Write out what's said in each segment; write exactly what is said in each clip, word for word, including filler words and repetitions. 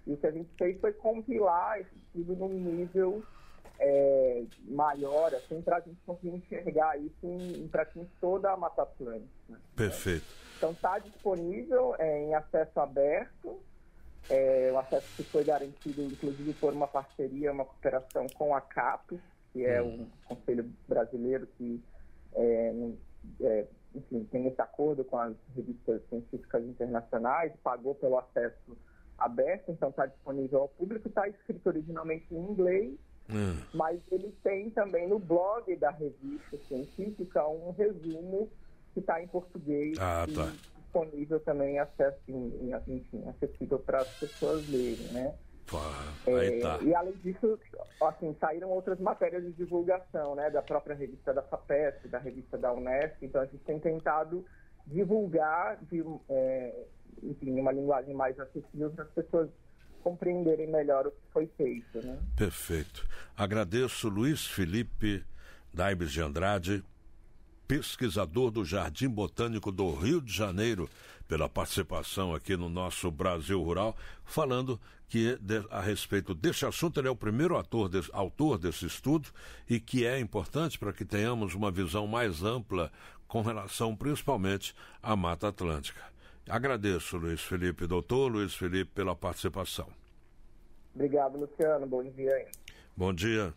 E o que a gente fez foi compilar esse estudo num nível é, maior, assim, para a gente conseguir enxergar isso em, em praticamente toda a Mata Atlântica. Né? Perfeito. Então está disponível é, em acesso aberto, é, o acesso que foi garantido, inclusive, por uma parceria, uma cooperação com a CAPES, que é hum. um conselho brasileiro que é, é, enfim, tem esse acordo com as revistas científicas internacionais, pagou pelo acesso aberto, então está disponível ao público, está escrito originalmente em inglês, hum. mas ele tem também no blog da revista científica um resumo que está em português ah, tá. e disponível também, acesso, em, enfim, acessível para as pessoas lerem, né? Ah, aí tá. É, e além disso, assim, saíram outras matérias de divulgação, né, da própria revista da FAPESP, da revista da Unesp, então a gente tem tentado divulgar de, é, enfim, uma linguagem mais acessível para as pessoas compreenderem melhor o que foi feito, né? Perfeito. Agradeço Luiz Felipe Daibes de Andrade, pesquisador do Jardim Botânico do Rio de Janeiro, pela participação aqui no nosso Brasil Rural, falando que de, a respeito deste assunto, ele é o primeiro autor, de, autor desse estudo e que é importante para que tenhamos uma visão mais ampla com relação principalmente à Mata Atlântica. Agradeço, Luiz Felipe, doutor Luiz Felipe, pela participação. Obrigado, Luciano. Bom dia aí. Bom dia.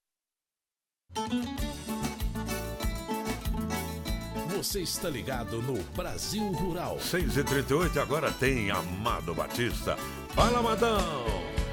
Você está ligado no Brasil Rural. seis e trinta e oito, agora tem Amado Batista. Fala, Amadão!